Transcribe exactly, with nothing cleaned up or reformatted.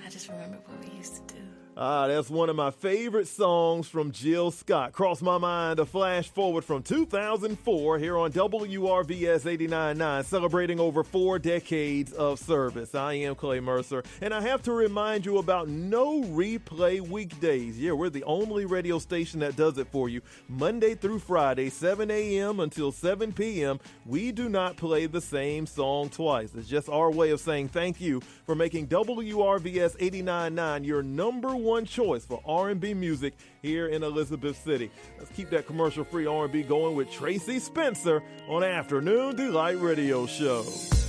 I just remember what we used to do. Ah, that's one of my favorite songs from Jill Scott. Crossed my mind a flash forward from two thousand four here on W R V S eighty-nine point nine, celebrating over four decades of service. I am Clay Mercer, and I have to remind you about No Replay weekdays. Yeah, we're the only radio station that does it for you. Monday through Friday, seven a.m. until seven p.m., we do not play the same song twice. It's just our way of saying thank you for making W R V S eighty-nine point nine your number one one choice for R and B music here in Elizabeth City. Let's keep that commercial-free R and B going with Tracy Spencer on Afternoon Delight Radio Show.